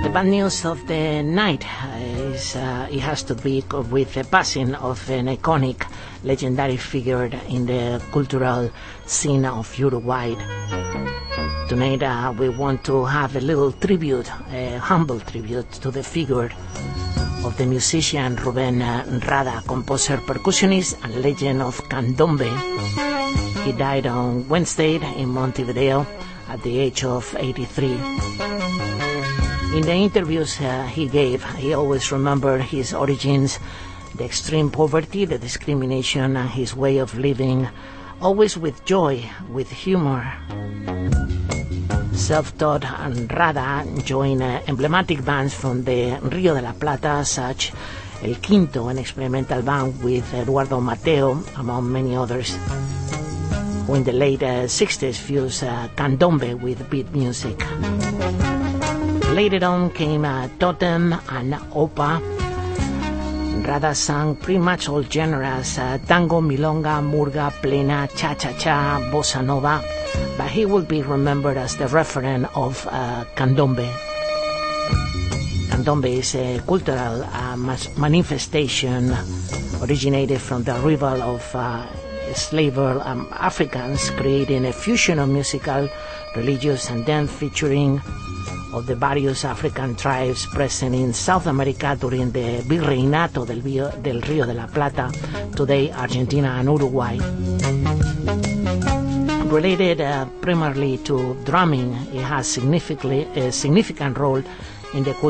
The bad news of the night is it has to be with the passing of an iconic, legendary figure in the cultural scene of Uruguay. Tonight we want to have a little tribute, a humble tribute to the figure of the musician Rubén Rada, composer, percussionist, and legend of Candombe. He died on Wednesday in Montevideo at the age of 83. In the interviews he gave, he always remembered his origins, the extreme poverty, the discrimination, and his way of living, always with joy, with humor. Self-taught, and Rada joined emblematic bands from the Rio de la Plata, such El Quinto, an experimental band with Eduardo Mateo, among many others, who in the late 60s fused candombe with beat music. Later on came Totem and Opa. Rada sang pretty much all genres, tango, milonga, murga, plena, cha-cha-cha, bossa nova, but he will be remembered as the referent of candombe. Candombe is a cultural manifestation originated from the arrival of enslaved Africans, creating a fusion of musical, religious, and dance featuring of the various African tribes present in South America during the Virreinato del Rio de la Plata, today Argentina and Uruguay. Related primarily to drumming, it has a significant role in the